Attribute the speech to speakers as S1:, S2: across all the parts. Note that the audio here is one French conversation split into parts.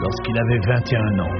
S1: lorsqu'il avait 21 ans.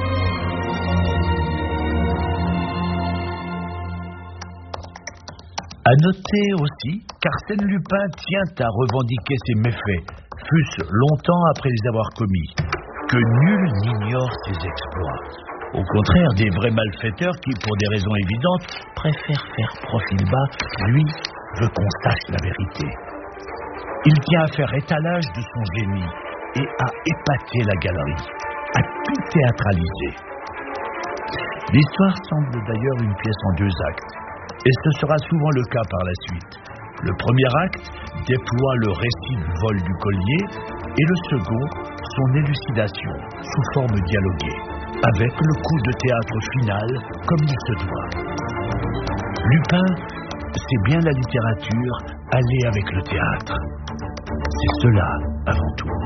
S1: À noter aussi qu'Arsène Lupin tient à revendiquer ses méfaits, fût-ce longtemps après les avoir commis, que nul n'ignore ses exploits. Au contraire des vrais malfaiteurs qui, pour des raisons évidentes, préfèrent faire profil bas, lui veut qu'on sache la vérité. Il tient à faire étalage de son génie et à épater la galerie, à tout théâtraliser. L'histoire semble d'ailleurs une pièce en 2 actes, et ce sera souvent le cas par la suite. Le premier acte déploie le récit du vol du collier et le second, son élucidation sous forme dialoguée, avec le coup de théâtre final comme il se doit. Lupin, c'est bien la littérature aller avec le théâtre. C'est cela avant tout.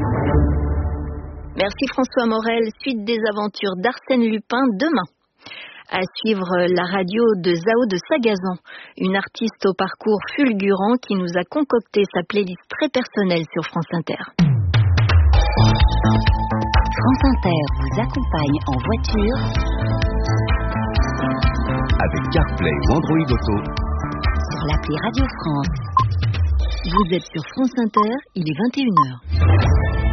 S2: Merci François Morel. Suite des aventures d'Arsène Lupin demain. À suivre la radio de Zao de Sagazan, une artiste au parcours fulgurant qui nous a concocté sa playlist très personnelle sur France Inter.
S3: France Inter vous accompagne en voiture
S4: avec CarPlay ou Android Auto
S3: sur l'appli Radio France.
S2: Vous êtes sur France Inter, il est 21h.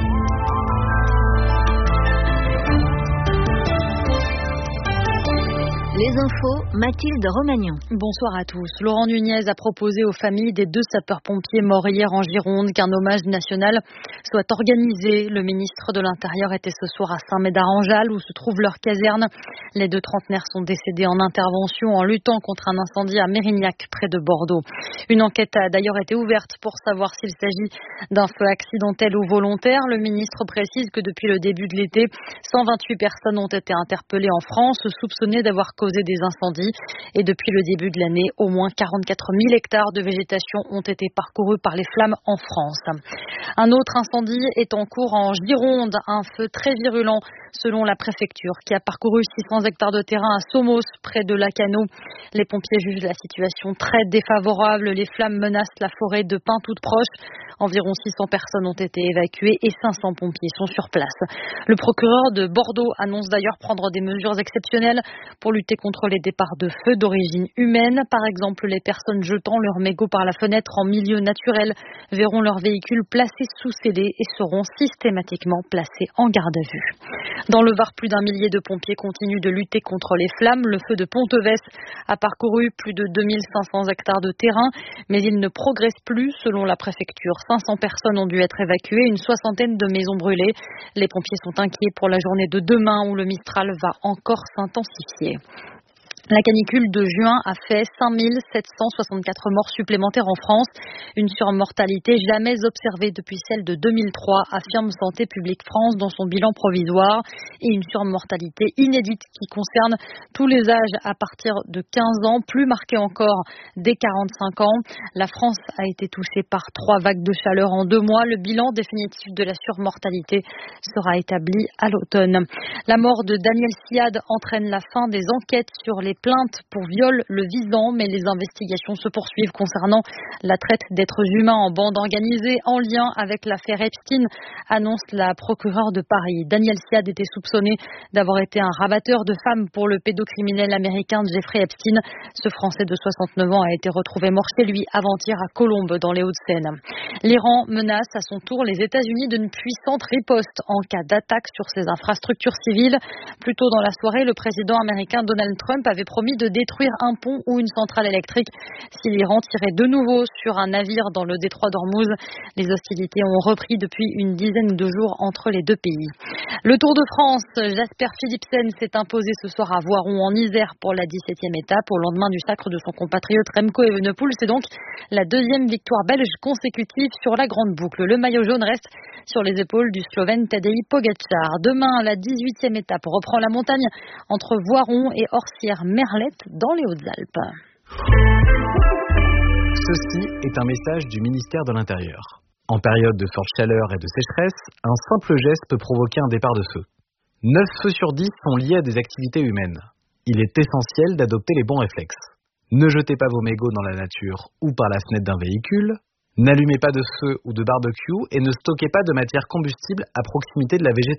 S2: Les infos, Mathilde Romagnan.
S5: Bonsoir à tous. Laurent Nunez a proposé aux familles des 2 sapeurs-pompiers morts hier en Gironde qu'un hommage national soit organisé. Le ministre de l'Intérieur était ce soir à Saint-Médard-en-Jalles où se trouve leur caserne. Les 2 trentenaires sont décédés en intervention en luttant contre un incendie à Mérignac, près de Bordeaux. Une enquête a d'ailleurs été ouverte pour savoir s'il s'agit d'un feu accidentel ou volontaire. Le ministre précise que depuis le début de l'été, 128 personnes ont été interpellées en France, soupçonnées d'avoir causé des incendies. Et depuis le début de l'année, au moins 44 000 hectares de végétation ont été parcourus par les flammes en France. Un autre incendie est en cours en Gironde, un feu très virulent selon la préfecture qui a parcouru 600 hectares de terrain à Somos, près de Lacanau. Les pompiers jugent la situation très défavorable. Les flammes menacent la forêt de pins toute proche. Environ 600 personnes ont été évacuées et 500 pompiers sont sur place. Le procureur de Bordeaux annonce d'ailleurs prendre des mesures exceptionnelles pour lutter contre les départs de feu d'origine humaine. Par exemple, les personnes jetant leurs mégots par la fenêtre en milieu naturel verront leur véhicule placé sous scellé et seront systématiquement placés en garde à vue. Dans le Var, plus d'1 millier de pompiers continuent de lutter contre les flammes. Le feu de Ponteves a parcouru plus de 2500 hectares de terrain, mais il ne progresse plus selon la préfecture. 500 personnes ont dû être évacuées, une 60aine de maisons brûlées. Les pompiers sont inquiets pour la journée de demain où le Mistral va encore s'intensifier. La canicule de juin a fait 5 764 morts supplémentaires en France, une surmortalité jamais observée depuis celle de 2003, affirme Santé publique France dans son bilan provisoire, et une surmortalité inédite qui concerne tous les âges à partir de 15 ans, plus marquée encore dès 45 ans. La France a été touchée par 3 vagues de chaleur en 2 mois. Le bilan définitif de la surmortalité sera établi à l'automne. La mort de Daniel Siad entraîne la fin des enquêtes sur les plaintes pour viol le visant, mais les investigations se poursuivent concernant la traite d'êtres humains en bande organisée en lien avec l'affaire Epstein, annonce la procureure de Paris. Daniel Siad était soupçonné d'avoir été un rabatteur de femmes pour le pédocriminel américain Jeffrey Epstein. Ce Français de 69 ans a été retrouvé mort chez lui avant-hier à Colombes, dans les Hauts-de-Seine. L'Iran menace à son tour les États-Unis d'une puissante riposte en cas d'attaque sur ses infrastructures civiles. Plus tôt dans la soirée, le président américain Donald Trump avait promis de détruire un pont ou une centrale électrique si l'Iran tirait de nouveau sur un navire dans le détroit d'Ormuz. Les hostilités ont repris depuis une dizaine de jours entre les 2 pays. Le Tour de France, Jasper Philipsen s'est imposé ce soir à Voiron en Isère pour la 17e étape au lendemain du sacre de son compatriote Remco Evenepoel. C'est donc la 2e victoire belge consécutive sur la grande boucle. Le maillot jaune reste sur les épaules du Slovène Tadej Pogačar. Demain, la 18e étape reprend la montagne entre Voiron et Orsières-Merlette dans les Hautes-Alpes.
S6: Ceci est un message du ministère de l'Intérieur. En période de forte chaleur et de sécheresse, un simple geste peut provoquer un départ de feu. 9 feux sur 10 sont liés à des activités humaines. Il est essentiel d'adopter les bons réflexes. Ne jetez pas vos mégots dans la nature ou par la fenêtre d'un véhicule. N'allumez pas de feu ou de barbecue et ne stockez pas de matière combustible à proximité de la végétation.